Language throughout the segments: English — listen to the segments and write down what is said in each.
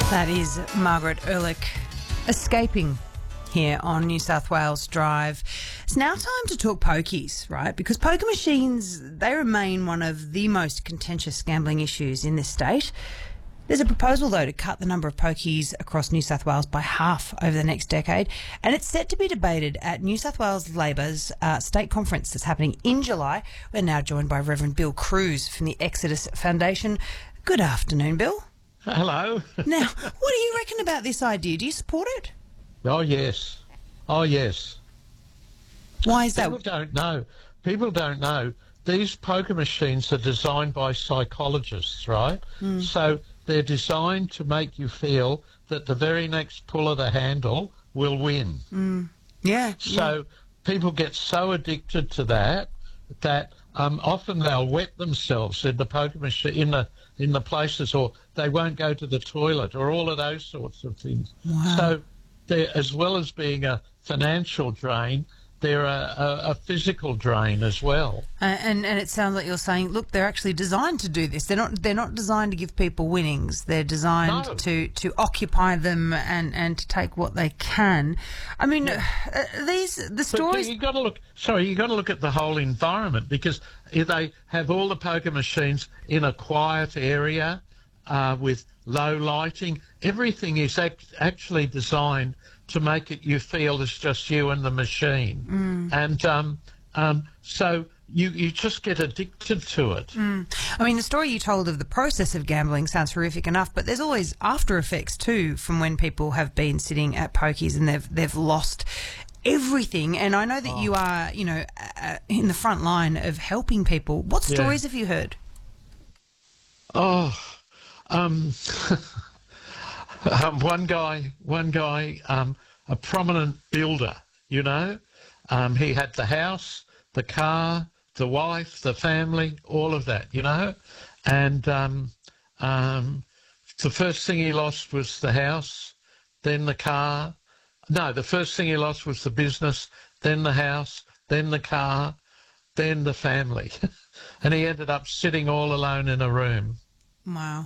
That is Margaret Ehrlich escaping here on New South Wales Drive. It's now time to talk pokies, right? Because poker machines, they remain one of the most contentious gambling issues in this state. There's a proposal, though, to cut the number of pokies across New South Wales by half over the next decade, and it's set to be debated at New South Wales Labor's state conference that's happening in July. We're now joined by Reverend Bill Cruz from the Exodus Foundation. Good afternoon, Bill. Hello. Now, what do you reckon about this idea? Do you support it? Oh, yes. Oh, yes. Why is that? People don't know. These poker machines are designed by psychologists, right? So they're designed to make you feel that the very next pull of the handle will win. Yeah. So people get so addicted to that often they'll wet themselves in the poker machine, in the places, or they won't go to the toilet, or all of those sorts of things. Wow. So they're, as well as being a financial drain, they're a physical drain as well. And it sounds like you're saying, look, they're actually designed to do this. They're not designed to give people winnings. They're designed to occupy them and to take what they can. I mean, the stories. But you got to look. Sorry, you got to look at the whole environment, because if they have all the poker machines in a quiet area with low lighting, everything is actually designed to make it you feel it's just you and the machine. And so you just get addicted to it. I mean, the story you told of the process of gambling sounds horrific enough, but there's always after effects too from when people have been sitting at pokies and they've lost everything. And I know that you are, in the front line of helping people. What stories have you heard? One guy, a prominent builder, he had the house, the car, the wife, the family, all of that, and the first thing he lost was the house, then the car. No, the first thing he lost was the business, then the house, then the car, then the family. And he ended up sitting all alone in a room. Wow.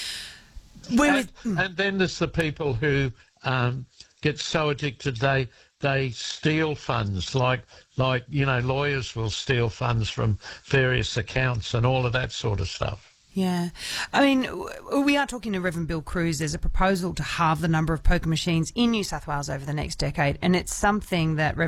And then there's the people who get so addicted they steal funds, like lawyers will steal funds from various accounts and all of that sort of stuff. Yeah. I mean, we are talking to Reverend Bill Cruz. There's a proposal to halve the number of poker machines in New South Wales over the next decade, and it's something that